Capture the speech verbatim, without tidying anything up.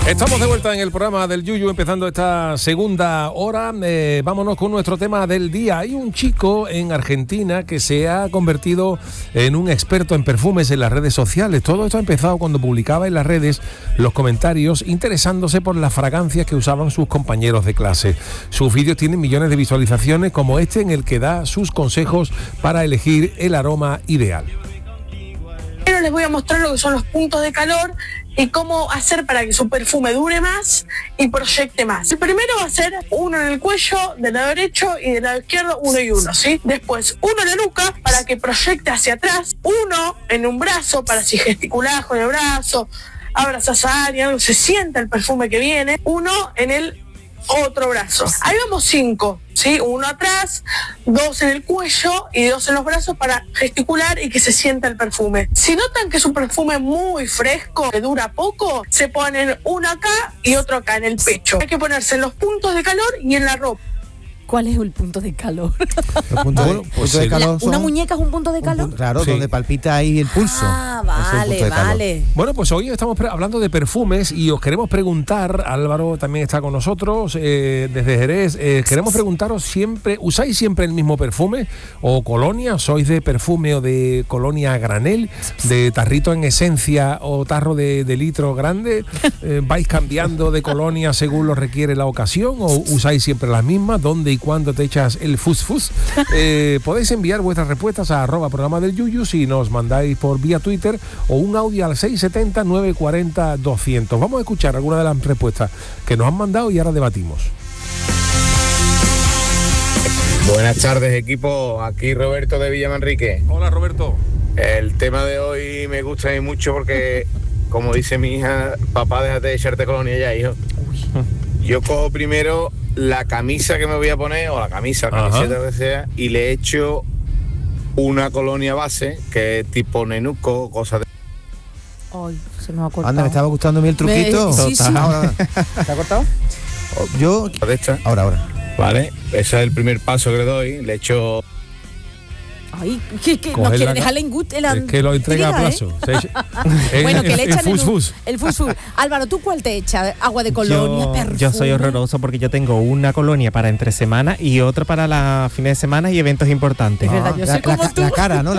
Estamos de vuelta en el programa del Yuyu, empezando esta segunda hora. Eh, vámonos con nuestro tema del día. Hay un chico en Argentina que se ha convertido en un experto en perfumes en las redes sociales. Todo esto ha empezado cuando publicaba en las redes los comentarios interesándose por las fragancias que usaban sus compañeros de clase. Sus vídeos tienen millones de visualizaciones, como este en el que da sus consejos para elegir el aroma ideal. Pero les voy a mostrar lo que son los puntos de calor y cómo hacer para que su perfume dure más y proyecte más. El primero va a ser uno en el cuello, del lado derecho, y del lado izquierdo uno y uno, ¿sí? Después uno en la nuca para que proyecte hacia atrás, uno en un brazo para si gesticulás con el brazo, abrazás a alguien, se sienta el perfume que viene, uno en el otro brazo. Ahí vamos cinco, ¿sí? Uno atrás, dos en el cuello y dos en los brazos para gesticular y que se sienta el perfume. Si notan que es un perfume muy fresco, que dura poco, se ponen uno acá y otro acá en el pecho. Hay que ponerse en los puntos de calor y en la ropa. ¿Cuál es el punto de calor? Los puntos de, puntos de calor son, ¿Una muñeca es un punto de calor? Punto, claro, sí. Donde palpita ahí el pulso. Ah, vale, vale. Bueno, pues hoy estamos pre- hablando de perfumes y os queremos preguntar, Álvaro también está con nosotros, eh, desde Jerez, eh, queremos preguntaros siempre, ¿usáis siempre el mismo perfume o colonia? ¿Sois de perfume o de colonia a granel? ¿De tarrito en esencia o tarro de, de litro grande? Eh, ¿Vais cambiando de colonia según lo requiere la ocasión o usáis siempre las mismas? ¿Dónde y cuándo te echas el fus fus? Eh, podéis enviar vuestras respuestas a arroba programa del Yuyu si nos mandáis por vía Twitter o un audio al seis siete cero, nueve cuatro cero, doscientos. Vamos a escuchar algunas de las respuestas que nos han mandado y ahora debatimos. Buenas tardes, equipo. Aquí Roberto de Villamanrique. Hola, Roberto. El tema de hoy me gusta a mí mucho porque, como dice mi hija, papá, déjate de echarte colonia ya, hijo. Yo cojo primero la camisa que me voy a poner, o la camisa, la camiseta, lo que sea, y le echo una colonia base, que es tipo nenuco, cosas de... Ay, se me ha cortado. Anda, me estaba gustando a mí el truquito. Me, sí, sí. Ahora, ¿Te ha cortado? yo... De esta. Ahora, ahora. Vale, ese es el primer paso que le doy. Le echo... Ay, que, que nos Coger quiere la- dejar la ingut... La Es que lo entrega a intriga, plazo. ¿eh? Se echa- Bueno, el- que le el echan fus el, fus. el fus fus. Álvaro, ¿tú cuál te echas? ¿Agua de colonia, yo, perfume? yo soy horroroso porque yo tengo una colonia para entre semana y otra para la fines de semana y eventos importantes. Es verdad, yo la, soy la- como tú. la cara, ¿no?